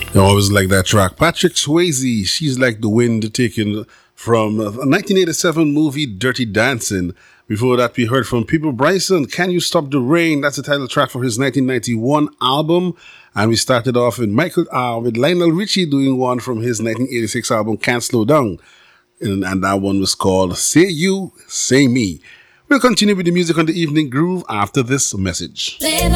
I always like that track. Patrick Swayze, She's Like the Wind, taken from a 1987 movie Dirty Dancing. Before that, we heard from People Bryson, Can You Stop the Rain? That's the title track for his 1991 album. And we started off with Lionel Richie doing one from his 1986 album Can't Slow Down. And that one was called Say You, Say Me. We'll continue with the music on the evening groove after this message. Live